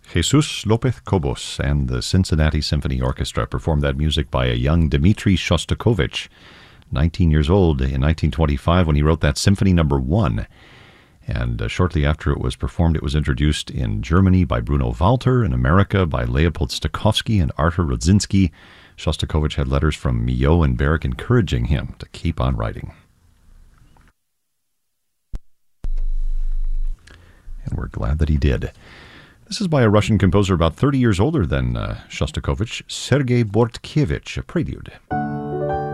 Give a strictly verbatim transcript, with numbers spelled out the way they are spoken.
Jesus Lopez Cobos and the Cincinnati Symphony Orchestra performed that music by a young Dmitri Shostakovich, nineteen years old in nineteen twenty-five when he wrote that Symphony Number One. And uh, shortly after it was performed, it was introduced in Germany by Bruno Walter, in America by Leopold Stokowski and Artur Rudzinski. Shostakovich had letters from Milhaud and Berg encouraging him to keep on writing. And we're glad that he did. This is by a Russian composer about thirty years older than uh, Shostakovich, Sergei Bortkiewicz, a prelude.